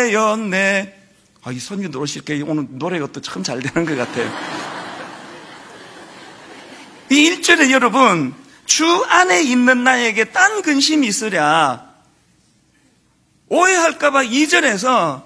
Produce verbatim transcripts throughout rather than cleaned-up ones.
변하였네. 아, 이 손님들 오실 게 오늘 노래가 또 참 잘 되는 것 같아요. 이 일 절에 여러분, 주 안에 있는 나에게 딴 근심이 있으랴. 오해할까봐 이 절에서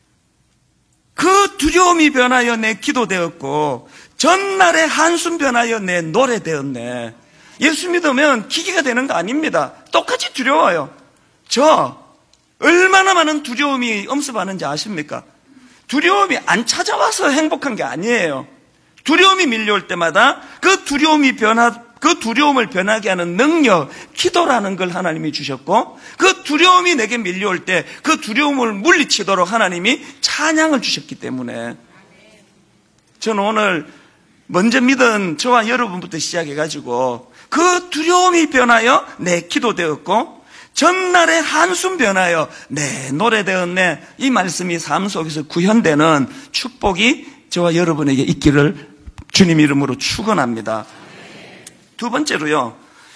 그 두려움이 변하여 내 기도 되었고 전날의 한숨 변하여 내 노래 되었네. 예수 믿으면 기계가 되는 거 아닙니다. 똑같이 두려워요. 저 얼마나 많은 두려움이 엄습하는지 아십니까? 두려움이 안 찾아와서 행복한 게 아니에요. 두려움이 밀려올 때마다 그 두려움이 변하, 그 두려움을 변하게 하는 능력, 기도라는 걸 하나님이 주셨고, 그 두려움이 내게 밀려올 때 그 두려움을 물리치도록 하나님이 찬양을 주셨기 때문에, 저는 오늘 먼저 믿은 저와 여러분부터 시작해가지고 그 두려움이 변하여 내 기도 되었고 전날의 한숨 변하여 내 노래 되었네. 이 말씀이 삶 속에서 구현되는 축복이 저와 여러분에게 있기를 주님 이름으로 축원합니다. 두 번째로요,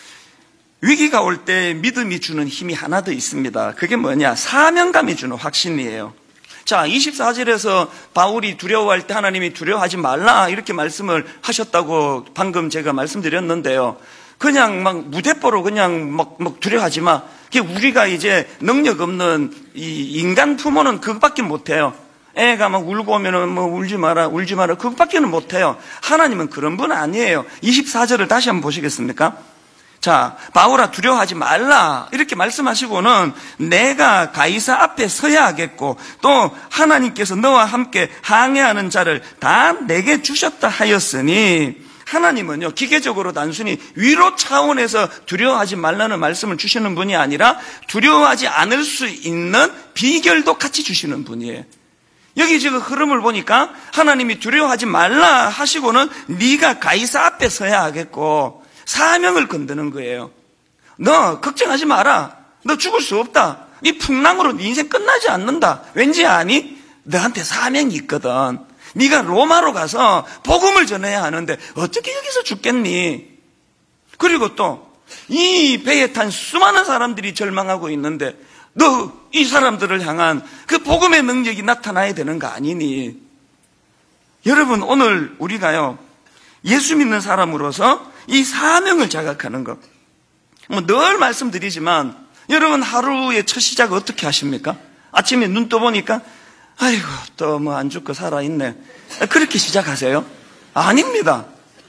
위기가 올 때 믿음이 주는 힘이 하나 더 있습니다. 그게 뭐냐? 사명감이 주는 확신이에요. 자, 이십사 절에서 바울이 두려워할 때 하나님이 두려워하지 말라 이렇게 말씀을 하셨다고 방금 제가 말씀드렸는데요. 그냥 막 무대뽀로 그냥 막, 막 두려워하지 마. 우리가 이제 능력 없는 이 인간 부모는 그것밖에 못해요. 애가 막 울고 오면은 뭐 울지 마라, 울지 마라. 그것밖에는 못해요. 하나님은 그런 분 아니에요. 이십사 절을 다시 한번 보시겠습니까? 자, 바울아 두려워하지 말라 이렇게 말씀하시고는 내가 가이사 앞에 서야 하겠고 또 하나님께서 너와 함께 항해하는 자를 다 내게 주셨다 하였으니, 하나님은요 기계적으로 단순히 위로 차원에서 두려워하지 말라는 말씀을 주시는 분이 아니라 두려워하지 않을 수 있는 비결도 같이 주시는 분이에요. 여기 지금 흐름을 보니까 하나님이 두려워하지 말라 하시고는 네가 가이사 앞에 서야 하겠고 사명을 건드는 거예요. 너 걱정하지 마라. 너 죽을 수 없다. 이 풍랑으로 네 인생 끝나지 않는다. 왠지 아니? 너한테 사명이 있거든. 네가 로마로 가서 복음을 전해야 하는데 어떻게 여기서 죽겠니? 그리고 또 이 배에 탄 수많은 사람들이 절망하고 있는데 너 이 사람들을 향한 그 복음의 능력이 나타나야 되는 거 아니니? 여러분, 오늘 우리가요 예수 믿는 사람으로서 이 사명을 자각하는 것, 뭐 늘 말씀드리지만 여러분 하루의 첫 시작 어떻게 하십니까? 아침에 눈 떠보니까 아이고 또 뭐 안 죽고 살아있네, 그렇게 시작하세요? 아닙니다.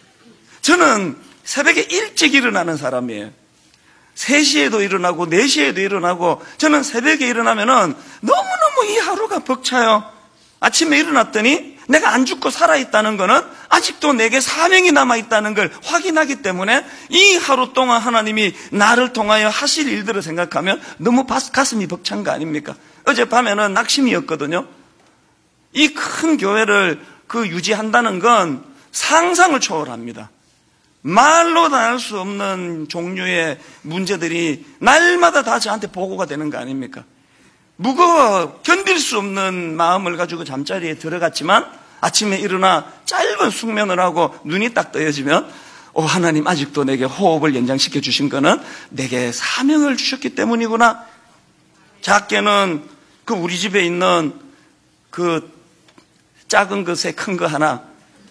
저는 새벽에 일찍 일어나는 사람이에요. 세 시에도 일어나고 네 시에도 일어나고, 저는 새벽에 일어나면은 너무너무 이 하루가 벅차요. 아침에 일어났더니 내가 안 죽고 살아있다는 거는 아직도 내게 사명이 남아있다는 걸 확인하기 때문에 이 하루 동안 하나님이 나를 통하여 하실 일들을 생각하면 너무 가슴이 벅찬 거 아닙니까? 어젯밤에는 낙심이었거든요. 이 큰 교회를 그 유지한다는 건 상상을 초월합니다. 말로 다 할 수 없는 종류의 문제들이 날마다 다 저한테 보고가 되는 거 아닙니까? 무거워 견딜 수 없는 마음을 가지고 잠자리에 들어갔지만 아침에 일어나 짧은 숙면을 하고 눈이 딱 떠여지면 오, 하나님 아직도 내게 호흡을 연장시켜 주신 거는 내게 사명을 주셨기 때문이구나. 작게는 그 우리 집에 있는 그 작은 것에 큰 거 하나,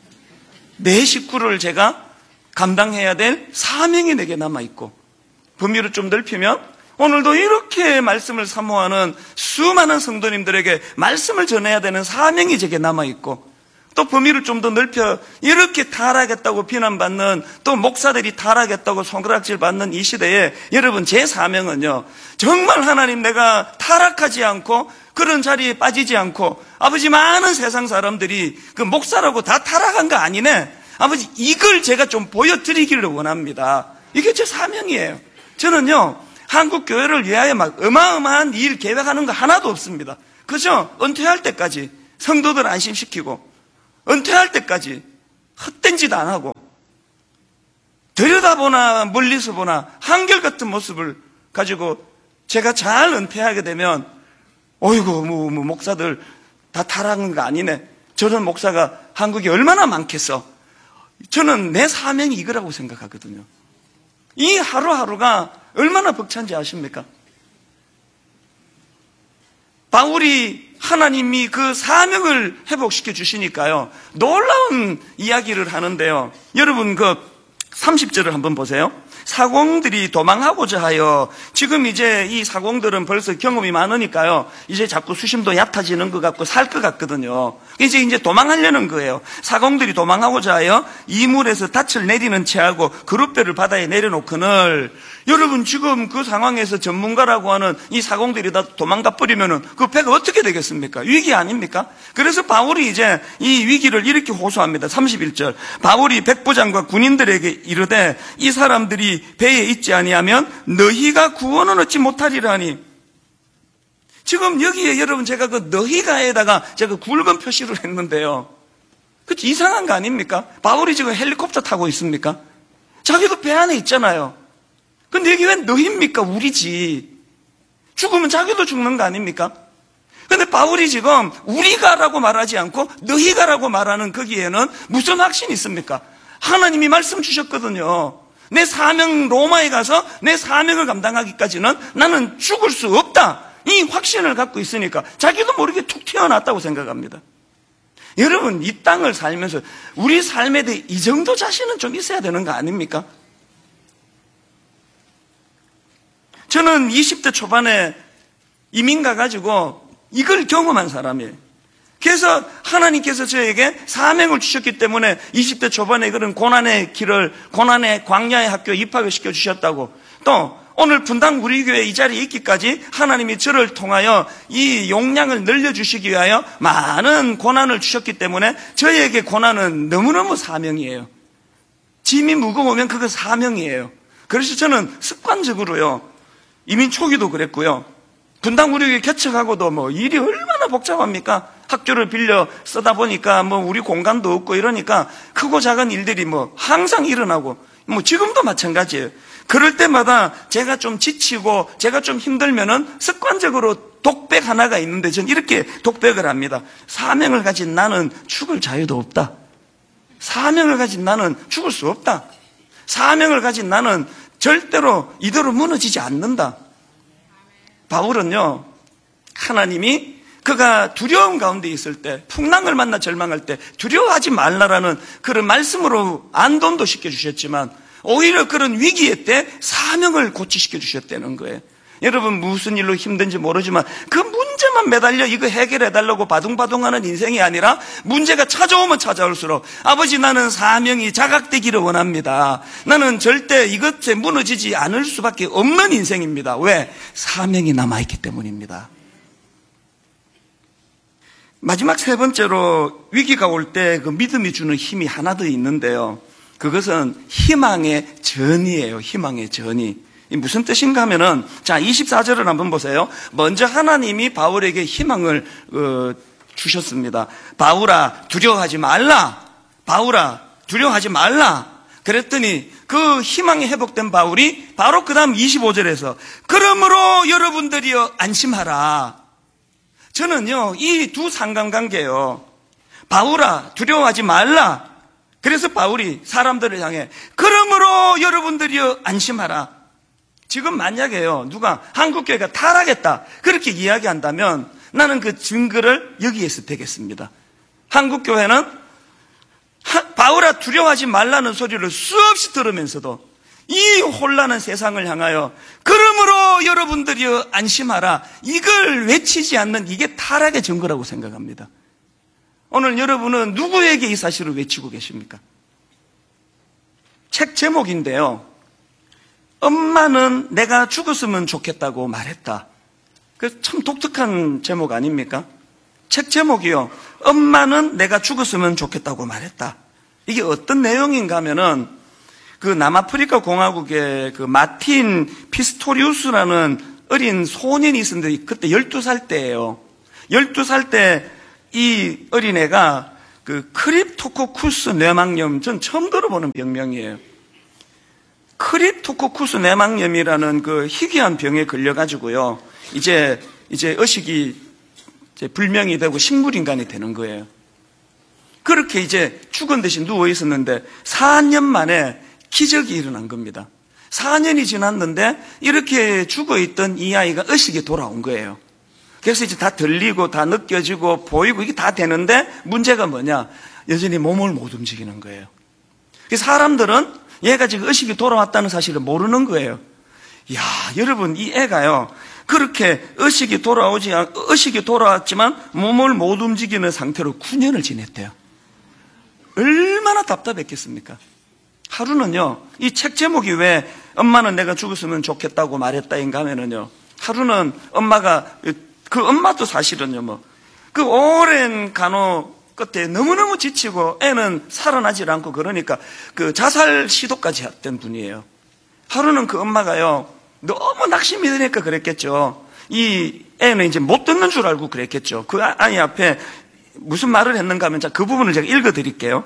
내 식구를 제가 감당해야 될 사명이 내게 남아있고, 범위를 좀 넓히면 오늘도 이렇게 말씀을 사모하는 수많은 성도님들에게 말씀을 전해야 되는 사명이 제게 남아있고, 또 범위를 좀 더 넓혀 이렇게 타락했다고 비난받는 또 목사들이 타락했다고 손가락질 받는 이 시대에 여러분 제 사명은요, 정말 하나님 내가 타락하지 않고 그런 자리에 빠지지 않고, 아버지 많은 세상 사람들이 그 목사라고 다 타락한 거 아니네, 아버지 이걸 제가 좀 보여드리기를 원합니다. 이게 제 사명이에요. 저는요 한국 교회를 위하여 막 어마어마한 일 계획하는 거 하나도 없습니다. 그죠? 은퇴할 때까지 성도들 안심시키고, 은퇴할 때까지 헛된 짓 안 하고, 들여다보나 멀리서 보나 한결같은 모습을 가지고 제가 잘 은퇴하게 되면 어이구 뭐, 뭐 목사들 다 타락한 거 아니네, 저런 목사가 한국에 얼마나 많겠어. 저는 내 사명이 이거라고 생각하거든요. 이 하루하루가 얼마나 벅찬지 아십니까? 바울이 하나님이 그 사명을 회복시켜 주시니까요, 놀라운 이야기를 하는데요. 여러분 그 삼십 절을 한번 보세요. 사공들이 도망하고자 하여, 지금 이제 이 사공들은 벌써 경험이 많으니까요, 이제 자꾸 수심도 얕아지는 것 같고 살 것 같거든요. 이제 이제 도망하려는 거예요. 사공들이 도망하고자 하여 이물에서 닻을 내리는 채하고 그릇배를 바다에 내려놓거늘. 여러분 지금 그 상황에서 전문가라고 하는 이 사공들이 다 도망가 버리면은 그 배가 어떻게 되겠습니까? 위기 아닙니까? 그래서 바울이 이제 이 위기를 이렇게 호소합니다. 삼십일 절. 바울이 백부장과 군인들에게 이르되 이 사람들이 배에 있지 아니하면 너희가 구원은 얻지 못하리라니. 지금 여기에 여러분 제가 그 너희가에다가 제가 굵은 표시를 했는데요. 그 이상한 거 아닙니까? 바울이 지금 헬리콥터 타고 있습니까? 자기도 배 안에 있잖아요. 근데 여기 왜 너희입니까? 우리지. 죽으면 자기도 죽는 거 아닙니까? 근데 바울이 지금 우리가라고 말하지 않고 너희가라고 말하는 거기에는 무슨 확신이 있습니까? 하나님이 말씀 주셨거든요. 내 사명, 로마에 가서 내 사명을 감당하기까지는 나는 죽을 수 없다. 이 확신을 갖고 있으니까 자기도 모르게 툭 튀어났다고 생각합니다. 여러분 이 땅을 살면서 우리 삶에 대해 이 정도 자신은 좀 있어야 되는 거 아닙니까? 저는 이십 대 초반에 이민 가가지고 이걸 경험한 사람이에요. 그래서 하나님께서 저에게 사명을 주셨기 때문에 이십 대 초반에 그런 고난의 길을, 고난의 광야의 학교에 입학을 시켜주셨다고, 또 오늘 분당 우리 교회 이 자리에 있기까지 하나님이 저를 통하여 이 용량을 늘려주시기 위하여 많은 고난을 주셨기 때문에 저에게 고난은 너무너무 사명이에요. 짐이 무거우면 그거 사명이에요. 그래서 저는 습관적으로요, 이민 초기도 그랬고요, 분당 우리 교회 개척하고도 뭐 일이 얼마나 복잡합니까? 학교를 빌려 쓰다 보니까 뭐 우리 공간도 없고 이러니까 크고 작은 일들이 뭐 항상 일어나고, 뭐 지금도 마찬가지예요. 그럴 때마다 제가 좀 지치고 제가 좀 힘들면은 습관적으로 독백 하나가 있는데 전 이렇게 독백을 합니다. 사명을 가진 나는 죽을 자유도 없다. 사명을 가진 나는 죽을 수 없다. 사명을 가진 나는 절대로 이대로 무너지지 않는다. 바울은요, 하나님이 그가 두려움 가운데 있을 때, 풍랑을 만나 절망할 때 두려워하지 말라라는 그런 말씀으로 안돈도 시켜주셨지만 오히려 그런 위기의 때 사명을 고치시켜 주셨다는 거예요. 여러분 무슨 일로 힘든지 모르지만 그 문제만 매달려 이거 해결해달라고 바둥바둥하는 인생이 아니라 문제가 찾아오면 찾아올수록 아버지 나는 사명이 자각되기를 원합니다. 나는 절대 이것에 무너지지 않을 수밖에 없는 인생입니다. 왜? 사명이 남아있기 때문입니다. 마지막 세 번째로 위기가 올 때 그 믿음이 주는 힘이 하나 더 있는데요. 그것은 희망의 전이에요. 희망의 전이. 무슨 뜻인가 하면은, 자, 이십사 절을 한번 보세요. 먼저 하나님이 바울에게 희망을 어, 주셨습니다. 바울아, 두려워하지 말라. 바울아, 두려워하지 말라. 그랬더니 그 희망이 회복된 바울이 바로 그 다음 이십오 절에서 그러므로 여러분들이여 안심하라. 저는요, 이 두 상관관계요, 바울아, 두려워하지 말라. 그래서 바울이 사람들을 향해 그러므로 여러분들이여 안심하라. 지금 만약에요, 누가 한국교회가 타락했다 그렇게 이야기한다면 나는 그 증거를 여기에서 대겠습니다. 한국교회는 바울아 두려워하지 말라는 소리를 수없이 들으면서도 이 혼란한 세상을 향하여 그러므로 여러분들이 안심하라 이걸 외치지 않는 이게 타락의 증거라고 생각합니다. 오늘 여러분은 누구에게 이 사실을 외치고 계십니까? 책 제목인데요, 엄마는 내가 죽었으면 좋겠다고 말했다. 그 참 독특한 제목 아닙니까? 책 제목이요, 엄마는 내가 죽었으면 좋겠다고 말했다. 이게 어떤 내용인가 하면은 그 남아프리카 공화국의 그 마틴 피스토리우스라는 어린 소년이 있었는데 그때 열두 살 때예요. 열두 살 때 이 어린애가 그 크립토코쿠스 뇌망염, 전 처음 들어보는 병명이에요. 크립토코쿠스 뇌망염이라는 그 희귀한 병에 걸려가지고요, 이제, 이제 의식이 이제 불명이 되고 식물인간이 되는 거예요. 그렇게 이제 죽은 듯이 누워 있었는데 사 년 만에 기적이 일어난 겁니다. 사 년이 지났는데 이렇게 죽어 있던 이 아이가 의식이 돌아온 거예요. 그래서 이제 다 들리고 다 느껴지고 보이고 이게 다 되는데 문제가 뭐냐? 여전히 몸을 못 움직이는 거예요. 그래서 사람들은 얘가 지금 의식이 돌아왔다는 사실을 모르는 거예요. 야, 여러분, 이 애가요, 그렇게 의식이 돌아오지, 않, 의식이 돌아왔지만 몸을 못 움직이는 상태로 구 년을 지냈대요. 얼마나 답답했겠습니까? 하루는요, 이 책 제목이 왜 엄마는 내가 죽었으면 좋겠다고 말했다인가 하면은요, 하루는 엄마가, 그 엄마도 사실은요, 뭐, 그 오랜 간호 끝에 너무너무 지치고 애는 살아나질 않고 그러니까 그 자살 시도까지 했던 분이에요. 하루는 그 엄마가요, 너무 낙심이 되니까 그랬겠죠. 이 애는 이제 못 듣는 줄 알고 그랬겠죠. 그 아이 앞에 무슨 말을 했는가 하면 그 부분을 제가 읽어드릴게요.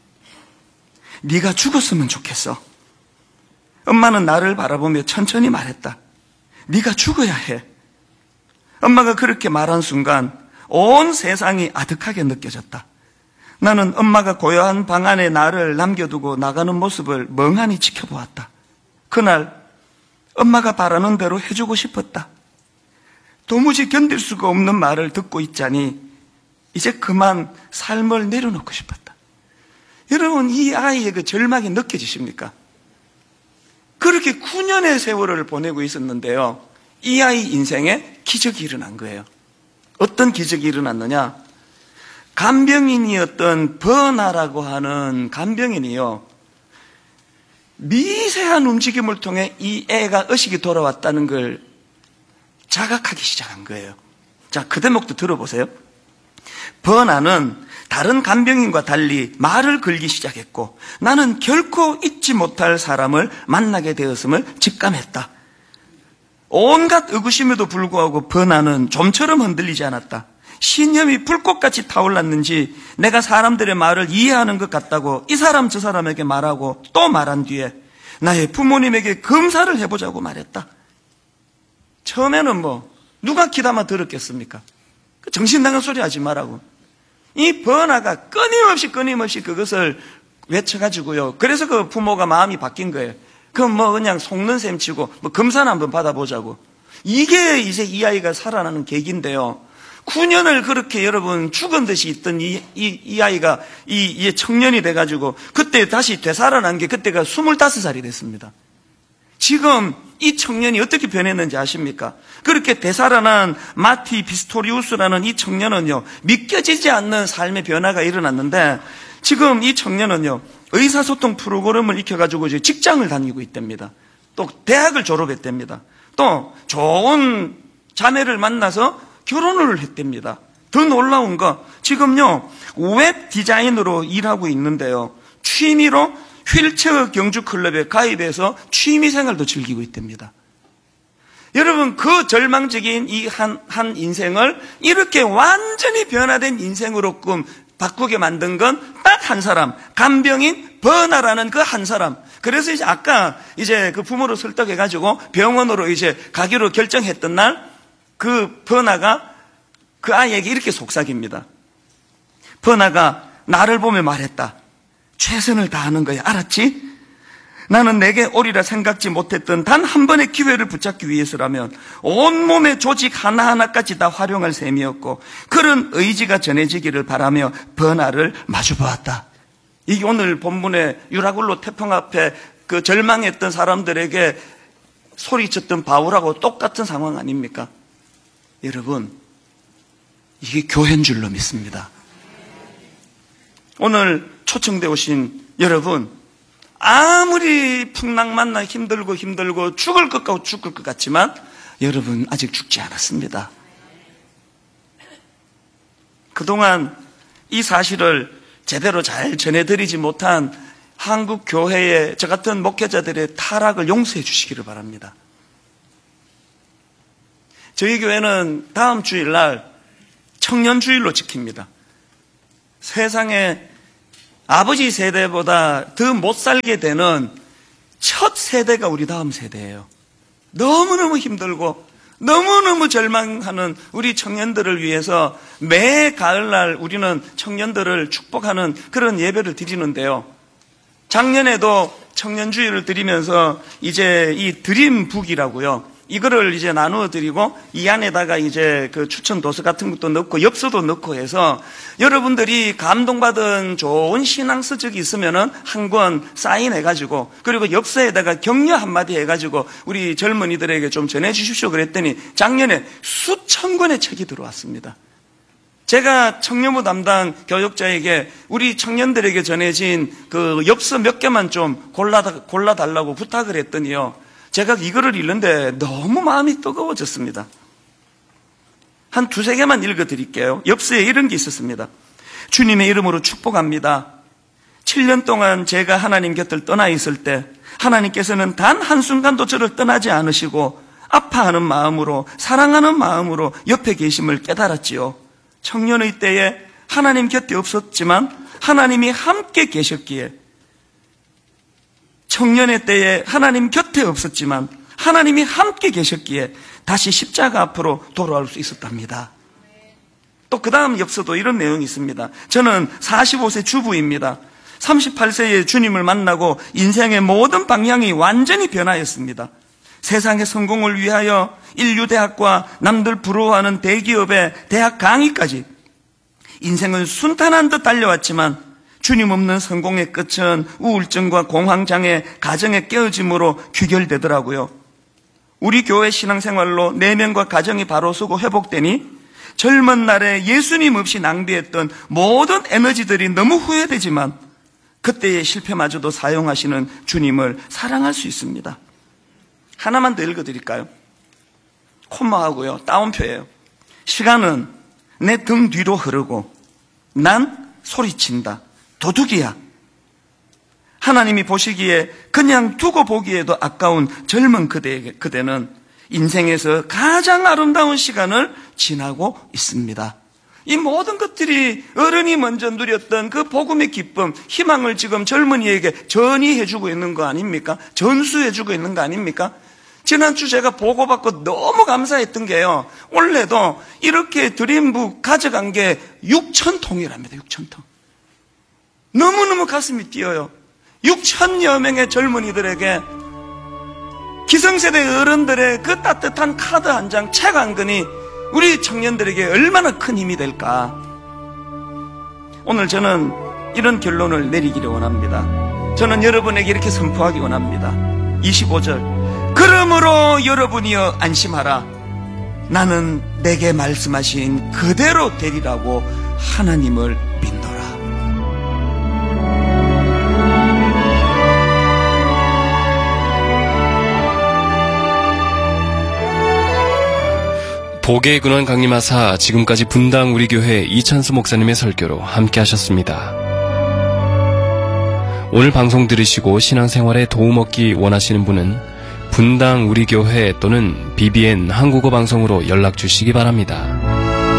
네가 죽었으면 좋겠어. 엄마는 나를 바라보며 천천히 말했다. 네가 죽어야 해. 엄마가 그렇게 말한 순간 온 세상이 아득하게 느껴졌다. 나는 엄마가 고요한 방 안에 나를 남겨두고 나가는 모습을 멍하니 지켜보았다. 그날 엄마가 바라는 대로 해주고 싶었다. 도무지 견딜 수가 없는 말을 듣고 있자니 이제 그만 삶을 내려놓고 싶었다. 여러분, 이 아이의 그 절망이 느껴지십니까? 그렇게 구 년의 세월을 보내고 있었는데요, 이 아이 인생에 기적이 일어난 거예요. 어떤 기적이 일어났느냐? 간병인이었던 버나라고 하는 간병인이요, 미세한 움직임을 통해 이 애가 의식이 돌아왔다는 걸 자각하기 시작한 거예요. 자, 그 대목도 들어보세요. 버나는 다른 간병인과 달리 말을 걸기 시작했고 나는 결코 잊지 못할 사람을 만나게 되었음을 직감했다. 온갖 의구심에도 불구하고 버나는 좀처럼 흔들리지 않았다. 신념이 불꽃같이 타올랐는지 내가 사람들의 말을 이해하는 것 같다고 이 사람 저 사람에게 말하고 또 말한 뒤에 나의 부모님에게 검사를 해보자고 말했다. 처음에는 뭐 누가 귀담아 들었겠습니까? 정신 나간 소리 하지 말라고. 이 버나가 끊임없이 끊임없이 그것을 외쳐가지고요, 그래서 그 부모가 마음이 바뀐 거예요. 그럼 뭐 그냥 속는 셈 치고 뭐 검사는 한번 받아보자고. 이게 이제 이 아이가 살아나는 계기인데요, 구 년을 그렇게 여러분 죽은 듯이 있던 이, 이, 이 아이가 이, 이 청년이 돼가지고 그때 다시 되살아난 게 그때가 스물다섯 살이 됐습니다. 지금 이 청년이 어떻게 변했는지 아십니까? 그렇게 되살아난 마티 비스토리우스라는 이 청년은요, 믿겨지지 않는 삶의 변화가 일어났는데 지금 이 청년은요, 의사소통 프로그램을 익혀가지고 이제 직장을 다니고 있답니다. 또 대학을 졸업했답니다. 또 좋은 자매를 만나서 결혼을 했답니다. 더 놀라운 거, 지금요 웹 디자인으로 일하고 있는데요, 취미로 휠체어 경주 클럽에 가입해서 취미 생활도 즐기고 있답니다. 여러분, 그 절망적인 이 한, 한 인생을 이렇게 완전히 변화된 인생으로 꿈 바꾸게 만든 건 딱 한 사람, 간병인 버나라는 그 한 사람. 그래서 이제 아까 이제 그 부모로 설득해가지고 병원으로 이제 가기로 결정했던 날, 그 버나가 그 아이에게 이렇게 속삭입니다. 버나가 나를 보며 말했다. 최선을 다하는 거야. 알았지? 나는 내게 오리라 생각지 못했던 단 한 번의 기회를 붙잡기 위해서라면 온몸의 조직 하나하나까지 다 활용할 셈이었고 그런 의지가 전해지기를 바라며 버나를 마주보았다. 이게 오늘 본문의 유라굴로 태평 앞에 그 절망했던 사람들에게 소리쳤던 바울하고 똑같은 상황 아닙니까? 여러분, 이게 교회인 줄로 믿습니다. 오늘 초청되어 오신 여러분, 아무리 풍랑만나 힘들고 힘들고 죽을 것 같고 죽을 것 같지만 여러분 아직 죽지 않았습니다. 그동안 이 사실을 제대로 잘 전해드리지 못한 한국 교회의 저 같은 목회자들의 타락을 용서해 주시기를 바랍니다. 저희 교회는 다음 주일날 청년주일로 지킵니다. 세상에 아버지 세대보다 더 못 살게 되는 첫 세대가 우리 다음 세대예요. 너무너무 힘들고 너무너무 절망하는 우리 청년들을 위해서 매 가을날 우리는 청년들을 축복하는 그런 예배를 드리는데요. 작년에도 청년주일을 드리면서 이제 이 드림북이라고요, 이거를 이제 나누어 드리고 이 안에다가 이제 그 추천 도서 같은 것도 넣고 엽서도 넣고 해서 여러분들이 감동받은 좋은 신앙 서적이 있으면은 한 권 사인해 가지고 그리고 엽서에다가 격려 한마디 해 가지고 우리 젊은이들에게 좀 전해 주십시오 그랬더니 작년에 수천 권의 책이 들어왔습니다. 제가 청년부 담당 교육자에게 우리 청년들에게 전해진 그 엽서 몇 개만 좀 골라, 골라달라고 부탁을 했더니요. 제가 이거를 읽는데 너무 마음이 뜨거워졌습니다. 한 두세 개만 읽어드릴게요. 엽서에 이런 게 있었습니다. 주님의 이름으로 축복합니다. 칠 년 동안 제가 하나님 곁을 떠나 있을 때 하나님께서는 단 한순간도 저를 떠나지 않으시고 아파하는 마음으로 사랑하는 마음으로 옆에 계심을 깨달았지요. 청년의 때에 하나님 곁에 없었지만 하나님이 함께 계셨기에 청년의 때에 하나님 곁에 없었지만 하나님이 함께 계셨기에 다시 십자가 앞으로 돌아올 수 있었답니다. 또 그 다음 엽서도 이런 내용이 있습니다. 저는 사십오 세 주부입니다. 삼십팔 세에 주님을 만나고 인생의 모든 방향이 완전히 변하였습니다. 세상의 성공을 위하여 인류대학과 남들 부러워하는 대기업의 대학 강의까지 인생은 순탄한 듯 달려왔지만 주님 없는 성공의 끝은 우울증과 공황장애, 가정의 깨어짐으로 귀결되더라고요. 우리 교회 신앙생활로 내면과 가정이 바로 서고 회복되니 젊은 날에 예수님 없이 낭비했던 모든 에너지들이 너무 후회되지만 그때의 실패마저도 사용하시는 주님을 사랑할 수 있습니다. 하나만 더 읽어드릴까요? 콤마하고요. 따옴표예요. 시간은 내 등 뒤로 흐르고 난 소리친다. 도둑이야. 하나님이 보시기에 그냥 두고 보기에도 아까운 젊은 그대에게, 그대는 인생에서 가장 아름다운 시간을 지나고 있습니다. 이 모든 것들이 어른이 먼저 누렸던 그 복음의 기쁨, 희망을 지금 젊은이에게 전이해주고 있는 거 아닙니까? 전수해주고 있는 거 아닙니까? 지난주 제가 보고받고 너무 감사했던 게요. 원래도 이렇게 드림북 가져간 게 육천 통이랍니다. 육천 통. 너무너무 가슴이 뛰어요. 육천여 명의 젊은이들에게 기성세대 어른들의 그 따뜻한 카드 한 장, 책 한 권이 우리 청년들에게 얼마나 큰 힘이 될까. 오늘 저는 이런 결론을 내리기를 원합니다. 저는 여러분에게 이렇게 선포하기 원합니다. 이십오 절 그러므로 여러분이여 안심하라. 나는 내게 말씀하신 그대로 되리라고 하나님을 믿노라. 복의 근원 강림하사 지금까지 분당 우리 교회 이찬수 목사님의 설교로 함께 하셨습니다. 오늘 방송 들으시고 신앙생활에 도움 얻기 원하시는 분은 분당 우리 교회 또는 비비엔 한국어 방송으로 연락 주시기 바랍니다.